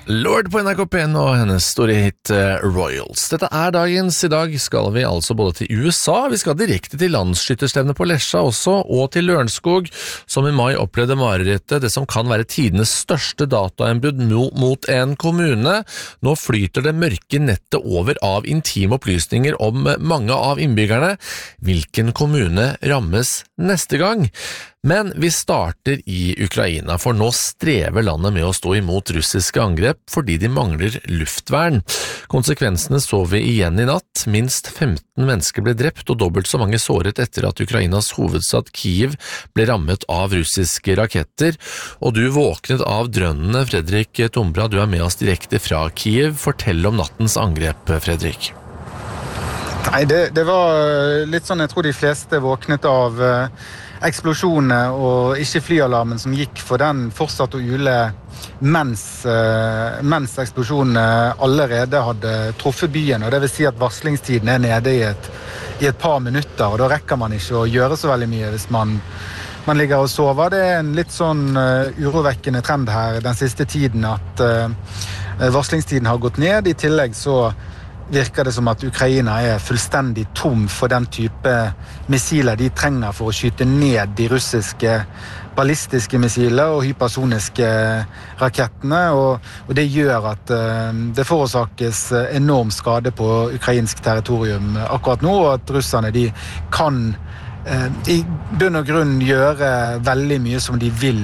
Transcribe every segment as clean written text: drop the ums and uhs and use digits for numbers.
Lord på NRK P1 og hennes store hit Royals. Dette dagens. I dag skal vi altså både til USA, vi skal direkte til landsskytterstevnet på Lesja også, og til Lørenskog, som i mai opplevde marerittet, det som kan være tidenes største datainnbrudd mot en kommune. Nå flyter det mørke nettet over av intime opplysninger om mange av innbyggerne. Hvilken kommune rammes neste gang? Men vi starter i Ukraina, for nå strever landet med å stå imot russiske angrep fordi de mangler luftvern. Konsekvensene så vi igjen i natt. Minst 15 mennesker ble drept og dobbelt så mange såret etter at Ukrainas hovedstad Kyiv ble rammet av russiske raketter. Og du våknet av drønnene, Fredrik Tombra, du med oss direkte fra Kyiv. Fortell om nattens angrep, Fredrik. Nei, det var litt sånn, jeg tror de fleste våknet av eksplosjonene og ikke flyalarmen som gikk, for den fortsatte å ule mens eksplosjonene allerede hadde truffet byen, og det vil si at varslingstiden nede i et par minutter, og da rekker man ikke å gjøre så veldig mye hvis man ligger og sover. Det en litt sånn urovekkende trend her den siste tiden, at varslingstiden har gått ned. I tillegg så virker det som at Ukraina fullstendig tom for den type missiler de trenger for å skyte ned de russiske ballistiske missiler og hypersoniske rakettene, og det gjør at det forårsakes enorm skade på ukrainsk territorium akkurat nå, og at russerne de kan i bunn og grunn gjøre veldig mye som de vil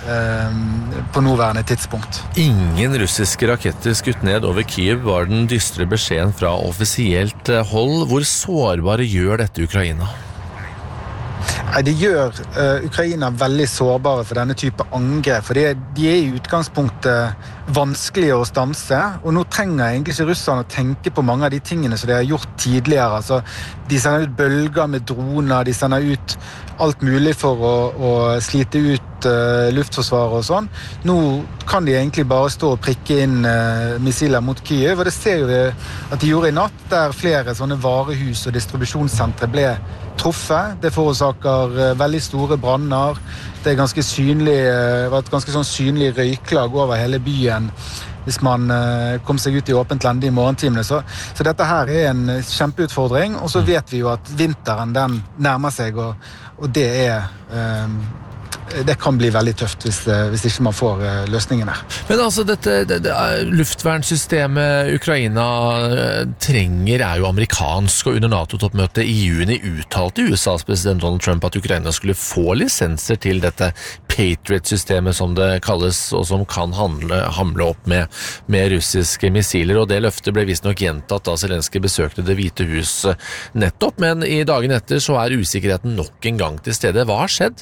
på nåværende tidspunkt. Ingen russiske raketter skutt ned over Kyiv var den dystre beskjeden fra offisielt hold. Hvor sårbare gjør dette Ukraina? Det gjør Ukraina veldig sårbare for denne type angrep, for de i utgangspunktet vanskelige å stanse, og nå trenger egentlig ikke russerne å tenke på mange av de tingene som de har gjort tidligere. Altså, de sender ut bølger med droner, de sender ut alt mulig for å slite ut luftforsvaret og sånn. Nå kan de egentlig bare stå og prikke inn missiler mot Kyiv, og det ser jo at de gjorde i natt, der flere sånne varehus og distribusjonssentre ble truffet. Det forårsaker veldig store branner. Det ganske synlig, var et ganske sånn synlig røyklag over hele byen hvis man kom seg ut i åpent lende i morgentimene. Så dette her en kjempeutfordring, og så vet vi jo at vinteren den nærmer seg, og det kan bli veldig tøft hvis ikke man får løsningene. Men altså dette luftvernsystemet Ukraina trenger jo amerikansk, og under NATO-toppmøtet i juni uttalte USAs president Donald Trump at Ukraina skulle få lisenser til dette Patriot-systemet som det kalles, og som kan hamle opp med russiske missiler, og det løftet ble vist nok gjentatt da Zelenskyj besøkte Det hvite hus nettopp, men i dagen etter så usikkerheten nok en gang til stede. Hva har skjedd?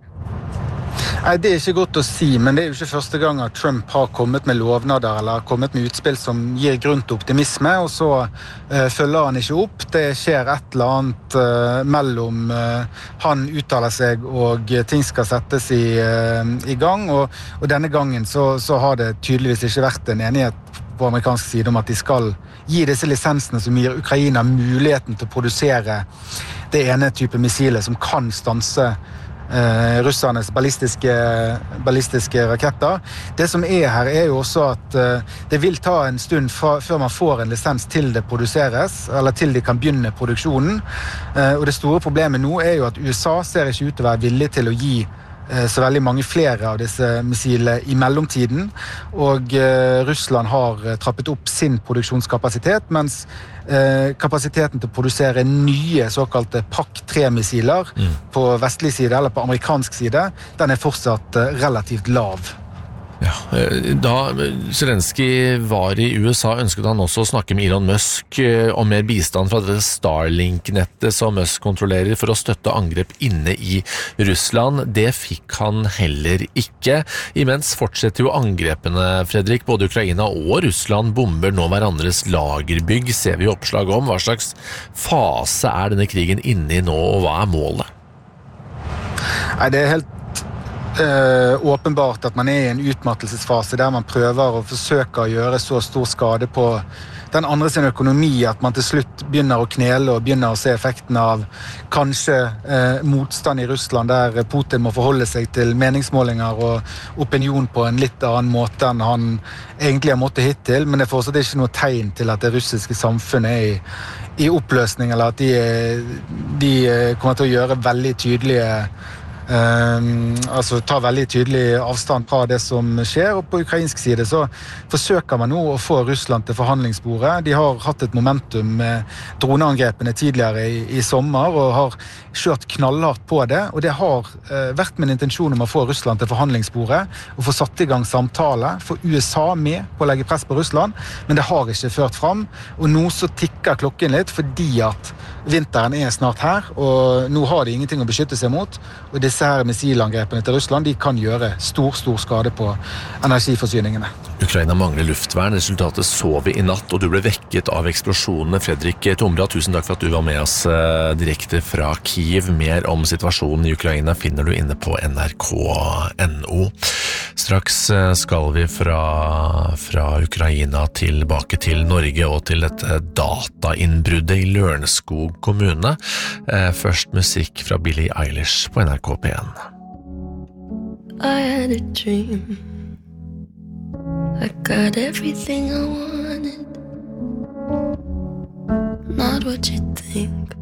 Nei, det ikke godt å si, men det jo ikke første gang at Trump har kommet med lovnader eller kommet med utspill som gir grunn til optimisme, og så følger han ikke opp. Det skjer et eller annet mellom han uttaler seg og ting skal settes i gang, og denne gangen så har det tydeligvis ikke vært en enighet på amerikansk side om at de skal gi disse lisensene som gir Ukraina muligheten til å produsere det ene type missilet som kan stanse russernes ballistiske raketter. Det som her jo også at det vil ta en stund før man får en lisens til det produseres, eller til de kan begynne produksjonen. Og det store problemet nå jo at USA ser ikke ut til å være villig til å gi så veldig mange flere av disse missilene i mellomtiden, og Russland har trappet opp sin produksjonskapasitet, mens kapasiteten til å produsere nye såkalte PAK-3-missiler på vestlig side eller på amerikansk side, den fortsatt relativt lav. Ja, da Zelenskyj var i USA ønsket han også å snakke med Elon Musk om mer bistand fra det Starlink-nettet som Musk kontrollerer for å støtte angrep inne i Russland. Det fikk han heller ikke. Imens fortsetter jo angrepene, Fredrik. Både Ukraina og Russland bomber nå hverandres lagerbygg, ser vi oppslag om. Hva slags fase denne krigen inne i nå, og hva målet? Nei, det helt åpenbart at man i en utmattelsesfase der man prøver å forsøke å gjøre så stor skade på den andre sin økonomi at man til slutt begynner å knele og begynner å se effekten av kanskje motstand i Russland der Putin må forholde seg til meningsmålinger og opinion på en litt annen måte enn han egentlig har måttet hittil, men det er fortsatt ikke noe tegn til at det russiske samfunnet i oppløsning, eller at de kommer til å gjøre veldig tydelige ta veldig tydelig avstand fra det som skjer, og på ukrainsk side så forsøker man nå å få Russland til forhandlingsbordet. De har hatt et momentum med droneangrepene tidligere i sommer og har kjørt knallhardt på det, og det har vært med en intensjon om å få Russland til forhandlingsbordet og få satt i gang samtale, få USA med på å legge press på Russland, men det har ikke ført fram, og nå så tikker klokken litt fordi at vinteren snart her, og nå har de ingenting å beskytte seg mot, og disse her missilangrepene til Russland, de kan gjøre stor skade på energiforsyningene. Ukraina mangler luftvern, resultatet så vi i natt, og du ble vekket av eksplosjonene. Fredrik Tomra, tusen takk for at du var med oss direkte fra Kiev. Mer om situasjonen i Ukraina finner du inne på nrk.no. Straks skal vi fra Ukraina tilbake til Norge og til et datainnbruddet i Lørenskog kommune. Først musikk fra Billie Eilish på NRK P1. I had a dream. I got everything I wanted. Not what you think.